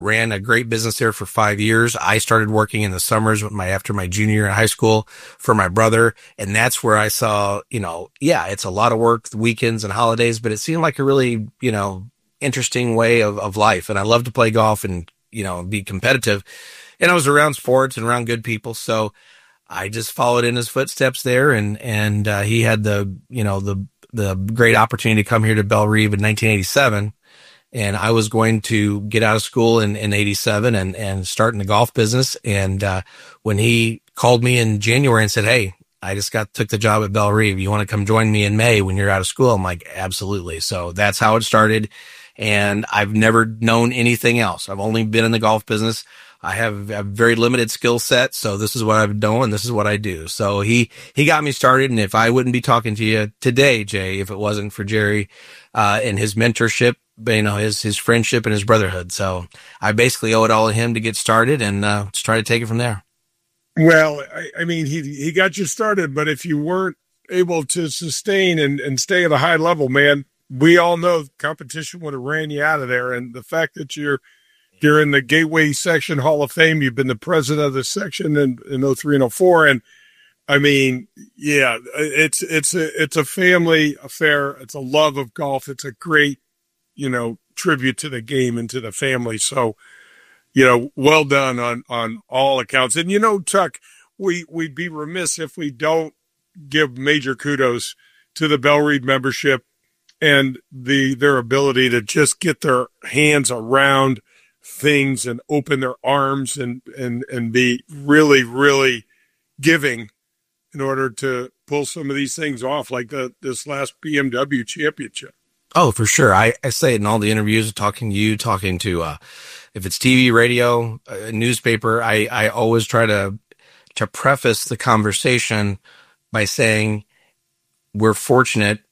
ran a great business there for 5 years. I started working in the summers after my junior year in high school for my brother. And that's where I saw, yeah, it's a lot of work, the weekends and holidays, but it seemed like a really, interesting way of life. And I love to play golf and, be competitive. And I was around sports and around good people. So I just followed in his footsteps there. And he had the great opportunity to come here to Belle Reve in 1987. And I was going to get out of school in 87 and start in the golf business. And when he called me in January and said, "Hey, I just took the job at Belle Reve. You want to come join me in May when you're out of school?" I'm like, absolutely. So that's how it started. And I've never known anything else. I've only been in the golf business. I have a very limited skill set. So this is what I've done and this is what I do. So he got me started. And if I wouldn't be talking to you today, Jay, if it wasn't for Jerry, and his mentorship, his friendship and his brotherhood. So I basically owe it all to him to get started and, just try to take it from there. Well, I mean, he got you started, but if you weren't able to sustain and stay at a high level, man, we all know competition would have ran you out of there. And the fact that you're in the Gateway Section Hall of Fame, you've been the president of the section in 03 and 04. And I mean, yeah, it's a family affair. It's a love of golf. It's a great, tribute to the game and to the family. So, well done on all accounts. And, Chuck, we'd be remiss if we don't give major kudos to the Belle Reve membership and their ability to just get their hands around things and open their arms and be really, really giving in order to pull some of these things off, like this last BMW championship. Oh, for sure. I say it in all the interviews, talking to you, talking to, if it's TV, radio, newspaper, I always try to preface the conversation by saying we're fortunate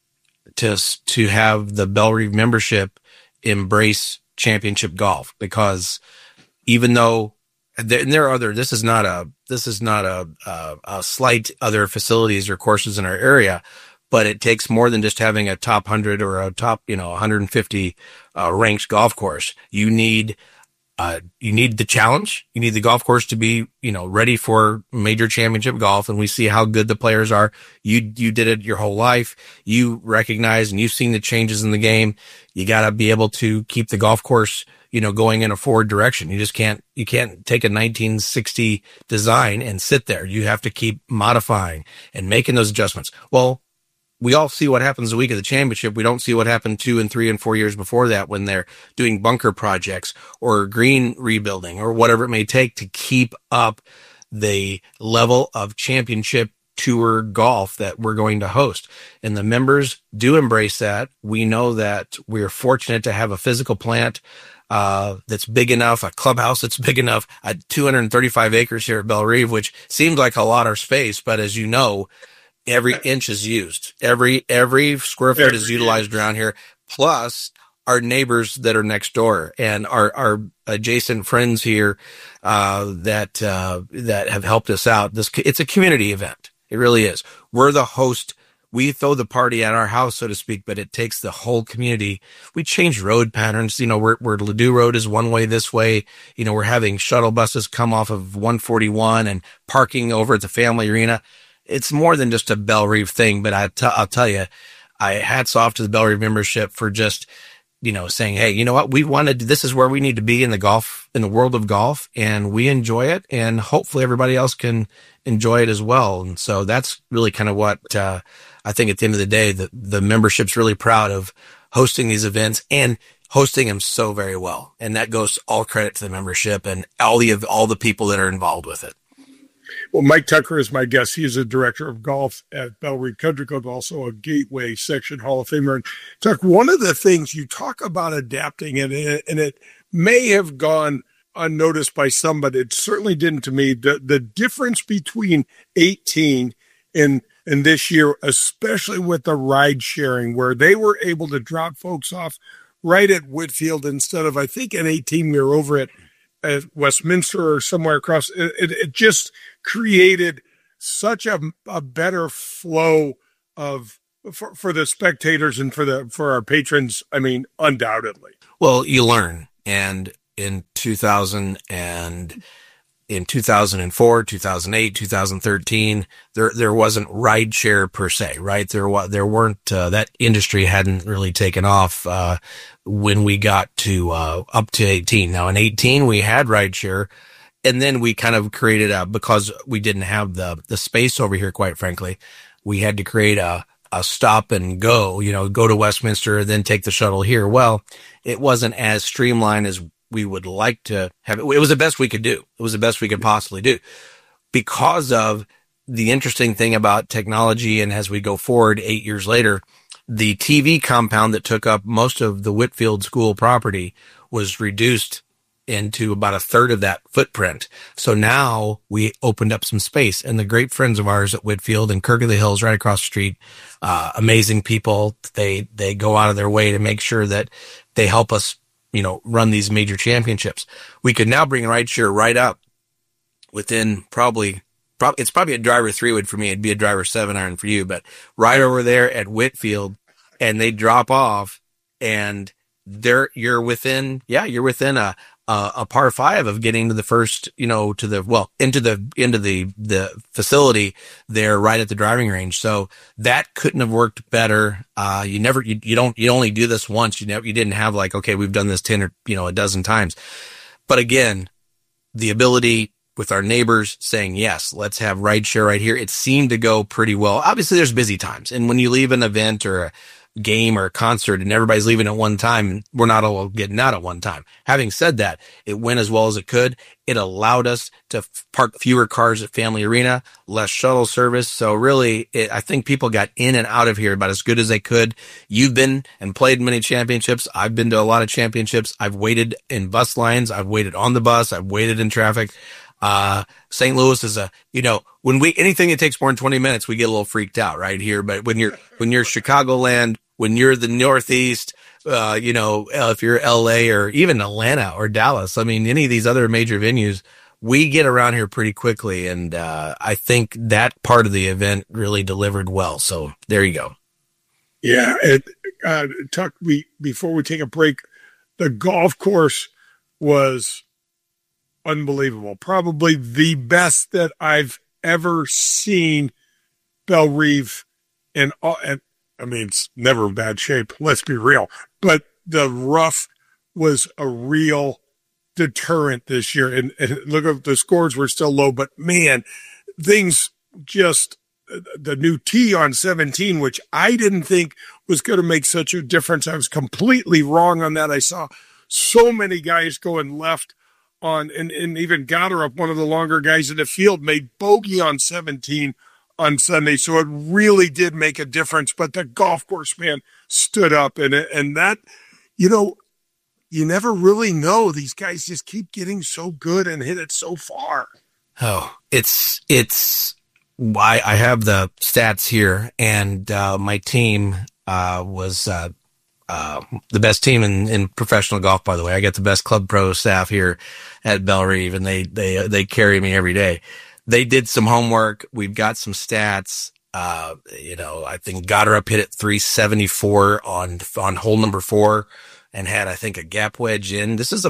to have the Belle Reve membership embrace championship golf, because even though there are this is not a slight other facilities or courses in our area, but it takes more than just having a top 100 or a top, 150 ranked golf course. You need the challenge. You need the golf course to be, ready for major championship golf. And we see how good the players are. You did it your whole life. You recognize and you've seen the changes in the game. You got to be able to keep the golf course, going in a forward direction. You can't take a 1960 design and sit there. You have to keep modifying and making those adjustments. Well, we all see what happens the week of the championship. We don't see what happened 2 and 3 and 4 years before that when they're doing bunker projects or green rebuilding or whatever it may take to keep up the level of championship tour golf that we're going to host. And the members do embrace that. We know that we're fortunate to have a physical plant that's big enough, a clubhouse that's big enough, 235 acres here at Belle Reve, which seems like a lot of space, but as you know, every inch is used. Every square foot is utilized around here. Plus our neighbors that are next door and our adjacent friends here, that have helped us out. It's a community event. It really is. We're the host. We throw the party at our house, so to speak, but it takes the whole community. We change road patterns. Where Ladue Road is one way this way. We're having shuttle buses come off of 141 and parking over at the family arena. It's more than just a Belle Reve thing, but I'll tell you, hats off to the Belle Reve membership for just, saying, hey, you know what? This is where we need to be in the world of golf, and we enjoy it, and hopefully everybody else can enjoy it as well. And so that's really kind of what, I think at the end of the day, the membership's really proud of hosting these events and hosting them so very well. And that goes all credit to the membership and all the people that are involved with it. Well, Mike Tucker is my guest. He is a director of golf at Belle Reve Country Club, also a Gateway Section Hall of Famer. And Tuck, one of the things you talk about adapting, and it may have gone unnoticed by some, but it certainly didn't to me, the difference between 18 and this year, especially with the ride sharing, where they were able to drop folks off right at Whitfield instead of, I think, in 18, we were over at Westminster or somewhere across. It just created such a better flow for the spectators and for our patrons. I mean, undoubtedly. Well, you learn, and in 2000 and in 2004, 2008, 2013, there wasn't rideshare per se, right? There weren't, that industry hadn't really taken off, when we got to, up to 18. Now in 18, we had rideshare, and then we kind of created because we didn't have the space over here, quite frankly, we had to create a stop and go, go to Westminster, then take the shuttle here. Well, it wasn't as streamlined as we would like to have it. It was the best we could do. It was the best we could possibly do because of the interesting thing about technology. And as we go forward 8 years later, the TV compound that took up most of the Whitfield School property was reduced into about a third of that footprint. So now we opened up some space, and the great friends of ours at Whitfield and Kirk of the Hills right across the street, amazing people. They go out of their way to make sure that they help us, run these major championships. We could now bring rideshare right up within probably it's probably a driver 3-wood for me. It'd be a driver 7-iron for you, but right over there at Whitfield, and they drop off, and you're within a par 5 of getting to the first, into the facility there right at the driving range. So that couldn't have worked better. You only do this once. You didn't have like, okay, we've done this 10 or, a dozen times. But again, the ability with our neighbors saying, yes, let's have rideshare right here. It seemed to go pretty well. Obviously there's busy times. And when you leave an event or a game or a concert and everybody's leaving at one time, we're not all getting out at one time. Having said that, it went as well as it could. It allowed us to park fewer cars at Family Arena, less shuttle service. So really, I think people got in and out of here about as good as they could. You've been and played many championships. I've been to a lot of championships. I've waited in bus lines. I've waited on the bus. I've waited in traffic. St. Louis is when anything that takes more than 20 minutes, we get a little freaked out right here. But when you're Chicagoland, when you're the Northeast, if you're LA or even Atlanta or Dallas, any of these other major venues, we get around here pretty quickly. And, I think that part of the event really delivered well. So there you go. Yeah. Before we take a break, the golf course was unbelievable. Probably the best that I've ever seen Bellerive it's never in bad shape. Let's be real. But the rough was a real deterrent this year. And look at the scores were still low, but man, things just, the new tee on 17, which I didn't think was going to make such a difference. I was completely wrong on that. I saw so many guys going left on, and even Goddard, one of the longer guys in the field, made bogey on 17 on Sunday. So it really did make a difference, but the golf course, man, stood up and that, you never really know. These guys just keep getting so good and hit it so far. Oh, it's why I have the stats here, and, my team, was, the best team in professional golf, by the way. I got the best club pro staff here at Bellerive, and they carry me every day. They did some homework. We've got some stats. I think Goddard hit it 374 on hole number 4 and had, I think, a gap wedge in. This is a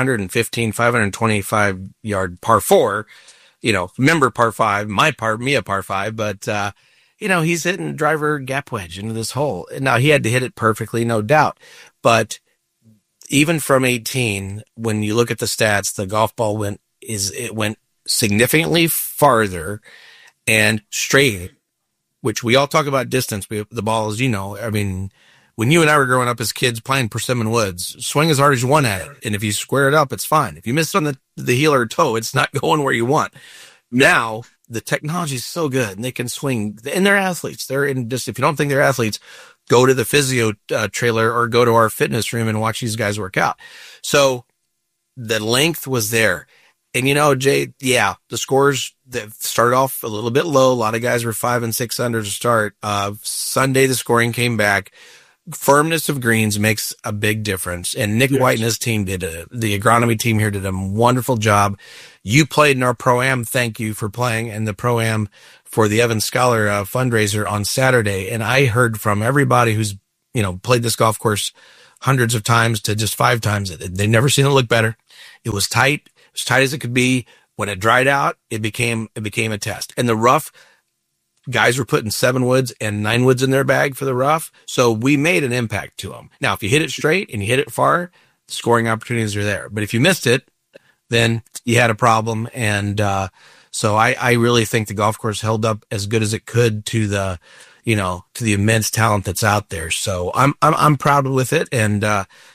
525 yard par 4, member par 5, me a par 5, but, he's hitting driver gap wedge into this hole. Now he had to hit it perfectly, no doubt, but even from 18, when you look at the stats, the golf ball went significantly farther and straight, which we all talk about distance. The ball is, when you and I were growing up as kids playing Persimmon Woods, swing as hard as you want at it. And if you square it up, it's fine. If you miss on the heel or toe, it's not going where you want. Now the technology is so good and they can swing, and they're athletes. If you don't think they're athletes, go to the physio trailer or go to our fitness room and watch these guys work out. So the length was there. And Jay, the scores that started off a little bit low. A lot of guys were 5 and 6 under to start. Sunday, the scoring came back. Firmness of greens makes a big difference. And Nick White and his team the agronomy team here did a wonderful job. You played in our Pro-Am. Thank you for playing in the Pro-Am for the Evan Scholar fundraiser on Saturday. And I heard from everybody who's, played this golf course hundreds of times to just 5 times. They've never seen it look better. It was tight, as tight as it could be. When it dried out, it became a test. And the rough, guys were putting 7 woods and 9 woods in their bag for the rough. So we made an impact to them. Now, if you hit it straight and you hit it far, scoring opportunities are there. But if you missed it, then you had a problem. And so I really think the golf course held up as good as it could to the immense talent that's out there. So I'm proud with it. And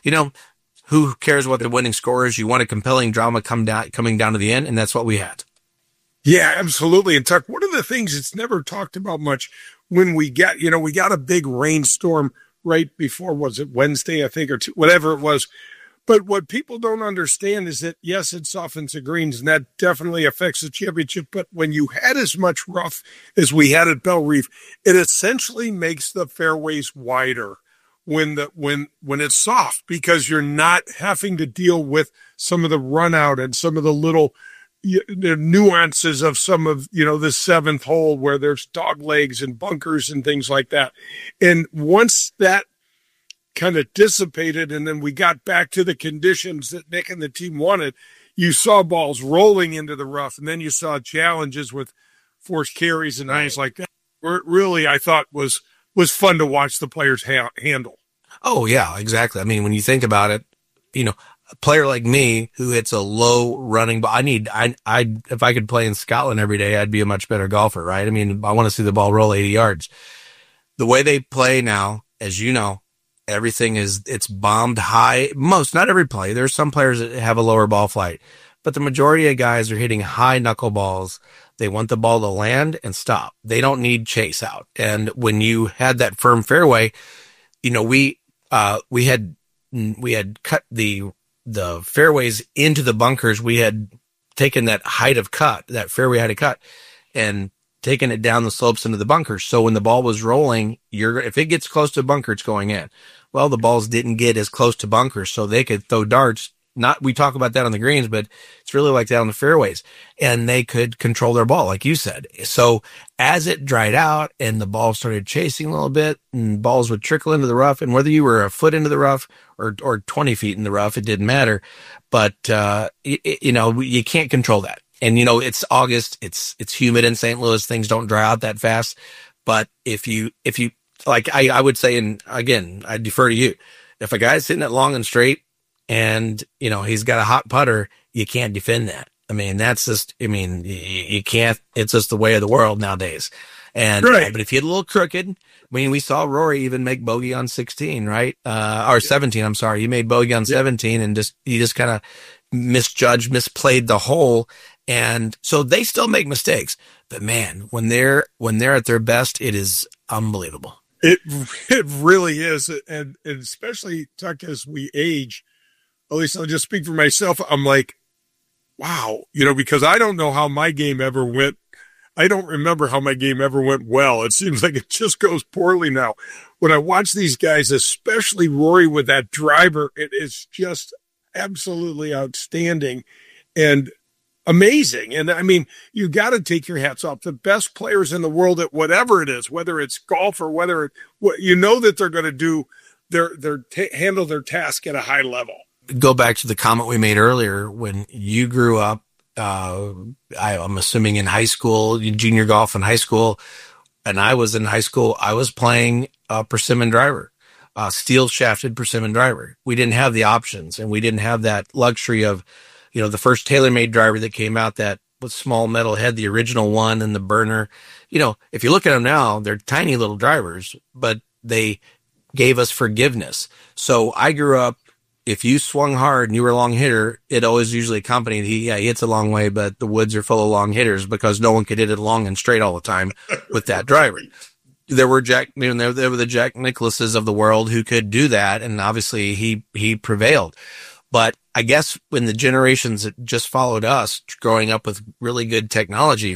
who cares what the winning score is? You want a compelling drama coming down to the end, and that's what we had. Yeah, absolutely. And Tuck, one of the things that's never talked about much when we got a big rainstorm right before, was it Wednesday, I think, or whatever it was. But what people don't understand is that, yes, it softens the greens, and that definitely affects the championship. But when you had as much rough as we had at Bell Reef, it essentially makes the fairways wider when it's soft, because you're not having to deal with some of the run out and some of the little the nuances of some of, the 7th hole where there's dog legs and bunkers and things like that. And once that kind of dissipated and then we got back to the conditions that Nick and the team wanted, you saw balls rolling into the rough, and then you saw challenges with forced carries and things like that. Where it really, I thought, was fun to watch the players handle. Oh, yeah, exactly. I mean, when you think about it, a player like me who hits a low running ball, if I could play in Scotland every day, I'd be a much better golfer, right? I mean, I want to see the ball roll 80 yards. The way they play now, as you know, everything it's bombed high. Not every play. There's some players that have a lower ball flight, but the majority of guys are hitting high knuckle balls. They want the ball to land and stop. They don't need chase out. And when you had that firm fairway, we had cut the fairways into the bunkers. We had taken that fairway height of cut, and taken it down the slopes into the bunkers. So when the ball was rolling, if it gets close to bunker, it's going in. Well, the balls didn't get as close to bunkers, so they could throw darts. We talk about that on the greens, but it's really like that on the fairways, and they could control their ball, like you said. So as it dried out and the ball started chasing a little bit, and balls would trickle into the rough, and whether you were a foot into the rough or 20 feet in the rough, it didn't matter. But, you can't control that. And, it's August, it's humid in St. Louis, things don't dry out that fast. But if you, like I would say, and again, I defer to you, if a guy's hitting it long and straight and, he's got a hot putter, you can't defend that. I mean, you can't, it's just the way of the world nowadays. And, right. But if you hit a little crooked, we saw Rory even make bogey on 16, right? Or 17, I'm sorry. He made bogey on 17 and he just kind of misplayed the hole. And so they still make mistakes, but man, when they're at their best, it is unbelievable. It really is. And especially, Tuck, as we age, at least I'll just speak for myself. I'm like, wow, because I don't know how my game ever went. I don't remember how my game ever went well. It seems like it just goes poorly now. When I watch these guys, especially Rory with that driver, it is just absolutely outstanding and amazing. And I mean, you got to take your hats off. The best players in the world at whatever it is, whether it's golf or whether that they're going to do handle their task at a high level. Go back to the comment we made earlier. When you grew up, I'm assuming in high school, junior golf in high school, and I was in high school, I was playing a persimmon driver, steel shafted persimmon driver. We didn't have the options, and we didn't have that luxury of, the first TaylorMade driver that came out, that with small metal head, the original one, and the burner. If you look at them now, they're tiny little drivers, but they gave us forgiveness. So I grew up, if you swung hard and you were a long hitter, it always usually accompanied, he hits a long way, but the woods are full of long hitters, because no one could hit it long and straight all the time with that driver. There were there were the Jack Nicklauses of the world who could do that, and obviously he prevailed. But I guess when the generations that just followed us, growing up with really good technology,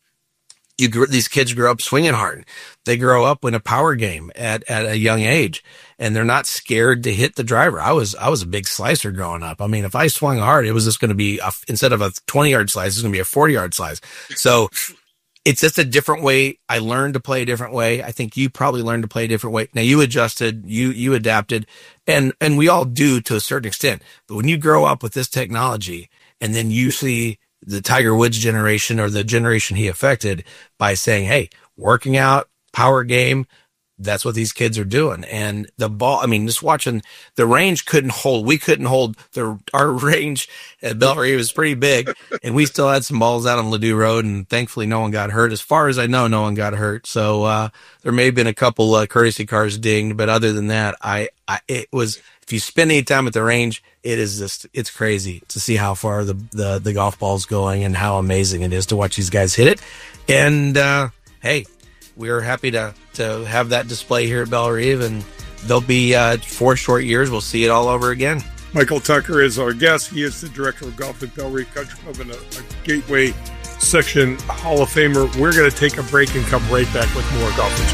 these kids grow up swinging hard. They grow up in a power game at a young age, and they're not scared to hit the driver. I was a big slicer growing up. I mean, if I swung hard, it was just going to be instead of a 20-yard slice, it's going to be a 40-yard slice. So it's just a different way. I learned to play a different way. I think you probably learned to play a different way. Now you adjusted, you adapted, and we all do to a certain extent. But when you grow up with this technology and then you see the Tiger Woods generation or the generation he affected by saying, hey, working out, power game, that's what these kids are doing. And the ball, I mean, just watching the range we couldn't hold our range at Bellerive was pretty big, and we still had some balls out on Ladue Road, and thankfully no one got hurt. As far as I know, no one got hurt. So, there may have been a couple, courtesy cars dinged, but other than that, it was, if you spend any time at the range, it's crazy to see how far the golf ball's going and how amazing it is to watch these guys hit it. And, hey, we're happy to have that display here at Bellerive, and there'll be 4 short years. We'll see it all over again. Michael Tucker is our guest. He is the director of golf at Bellerive Country Club and a Gateway Section Hall of Famer. We're going to take a break and come right back with more golf.